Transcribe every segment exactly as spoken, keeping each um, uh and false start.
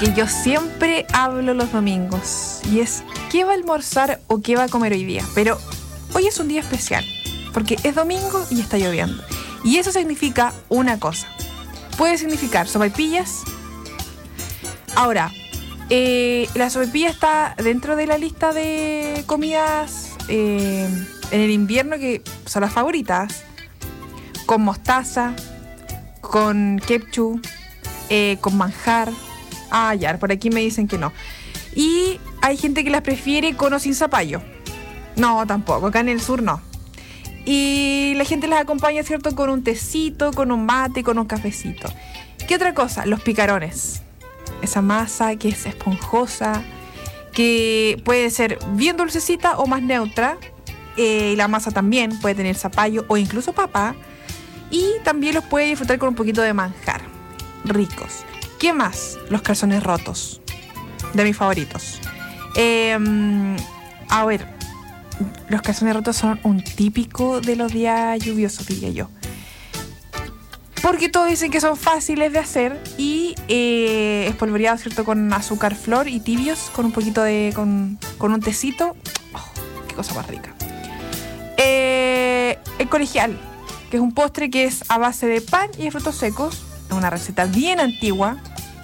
que yo siempre hablo los domingos, y es ¿qué va a almorzar o qué va a comer hoy día? Pero hoy es un día especial, porque es domingo y está lloviendo. Y eso significa una cosa. Puede significar sopaipillas. Ahora, eh, la sopaipilla está dentro de la lista de comidas eh, en el invierno que son las favoritas. Con mostaza, con ketchup, eh, con manjar. Ah, ya, por aquí me dicen que no. Y hay gente que las prefiere con o sin zapallo. No, tampoco, acá en el sur no. Y la gente las acompaña, ¿cierto? Con un tecito, con un mate, con un cafecito. ¿Qué otra cosa? Los picarones. Esa masa que es esponjosa, que puede ser bien dulcecita o más neutra. Eh, la masa también puede tener zapallo o incluso papa. Y también los puede disfrutar con un poquito de manjar. Ricos. ¿Qué más? Los calzones rotos. De mis favoritos. Eh, a ver, los calzones rotos son un típico de los días lluviosos, diría yo. Porque todos dicen que son fáciles de hacer y eh, espolvoreados, ¿cierto? Con azúcar flor y tibios, con un poquito de... con, con un tecito. Oh, qué cosa más rica. Eh, el colegial, que es un postre que es a base de pan y de frutos secos. Es una receta bien antigua.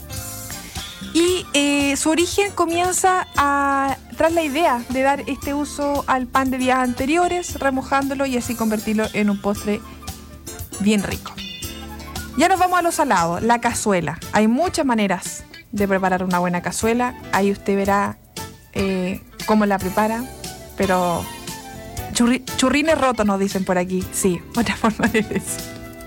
Y eh, su origen comienza a, tras la idea de dar este uso al pan de días anteriores, remojándolo y así convertirlo en un postre bien rico. Ya nos vamos a lo salado, la cazuela. Hay muchas maneras de preparar una buena cazuela. Ahí usted verá eh, cómo la prepara. Pero churri, churrines rotos nos dicen por aquí. Sí, otra forma de decir.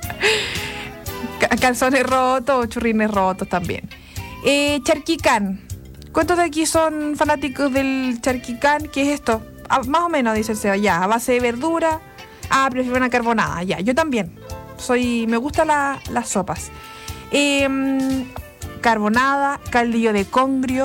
Calzones rotos o churrines rotos también. Eh, charquicán. ¿Cuántos de aquí son fanáticos del charquicán? ¿Qué es esto? Ah, más o menos, dice el Seba. Ya, a base de verdura. Ah, prefiero una carbonada. Ya, yo también. Soy, me gustan la, las sopas. Eh, carbonada, caldillo de congrio.